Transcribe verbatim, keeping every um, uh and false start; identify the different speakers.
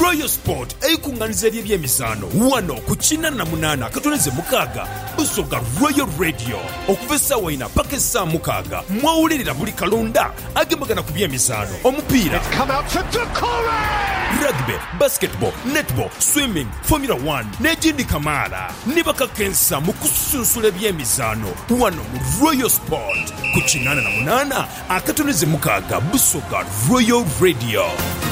Speaker 1: Royal Sport eyikunganiza eby'emizano wano ku kinana na munana akatoneze mukaaga Busoga Royal Radio okuva essaawa ina paka essaawa mukaaga mwawulirira buli kalonda agembagana ku by'emizano omupiira, rugby, basketball, netball, swimming, Formula one n'egindi kamaala ne bakakensa mu kusunsula eby'emizano wano mu Royal Sport ku kinana na munana akatoneze mukaaga Busoga Royal Radio.